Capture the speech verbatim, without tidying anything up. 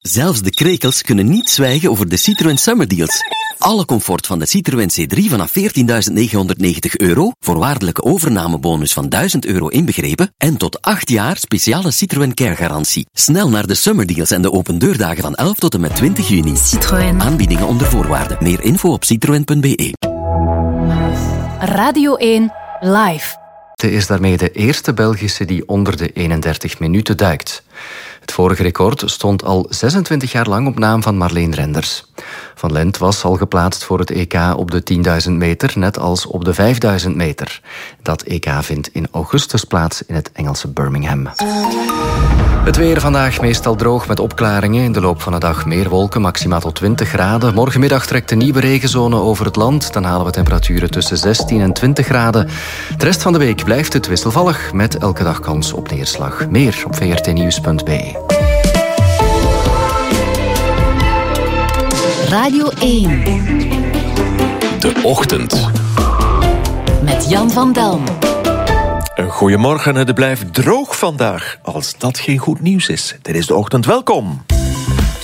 Zelfs de krekels kunnen niet zwijgen over de Citroën Summer Deals. Alle comfort van de Citroën C drie vanaf veertienduizend negenhonderdnegentig euro, voorwaardelijke overnamebonus van duizend euro inbegrepen en tot acht jaar speciale Citroën Care garantie. Snel naar de Summer Deals en de opendeurdagen van elf tot en met twintig juni. Citroën. Aanbiedingen onder voorwaarden. Meer info op citroen punt b e. Radio één Live. Ze is daarmee de eerste Belgische die onder de eenendertig minuten duikt. Het vorige record stond al zesentwintig jaar lang op naam van Marleen Renders. Van Lent was al geplaatst voor het E K op de tienduizend meter, net als op de vijfduizend meter. Dat E K vindt in augustus plaats in het Engelse Birmingham. Het weer vandaag meestal droog met opklaringen. In de loop van de dag meer wolken, maxima tot twintig graden. Morgenmiddag trekt een nieuwe regenzone over het land. Dan halen we temperaturen tussen zestien en twintig graden. De rest van de week blijft het wisselvallig met elke dag kans op neerslag. Meer op v r t nieuws punt b e. Radio één. De Ochtend. Met Jan van Delm. Goedemorgen, het blijft droog vandaag. Als dat geen goed nieuws is. Dit is De Ochtend, welkom.